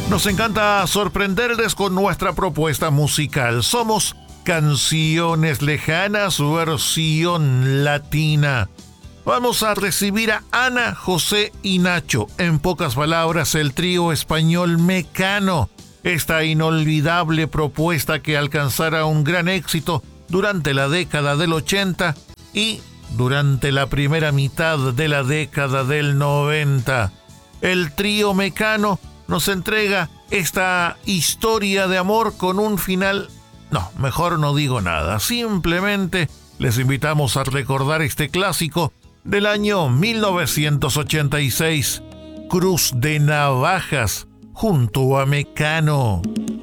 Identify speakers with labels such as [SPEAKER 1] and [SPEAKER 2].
[SPEAKER 1] Nos encanta sorprenderles con nuestra propuesta musical. Somos Canciones Lejanas, versión latina. Vamos a recibir a Ana, José y Nacho. En pocas palabras, el trío español Mecano. Esta inolvidable propuesta que alcanzara un gran éxito durante la década del 80 y durante la primera mitad de la década del 90. El trío Mecano nos entrega esta historia de amor con un final... No, mejor no digo nada. Simplemente les invitamos a recordar este clásico del año 1986, Cruz de Navajas, junto a Mecano.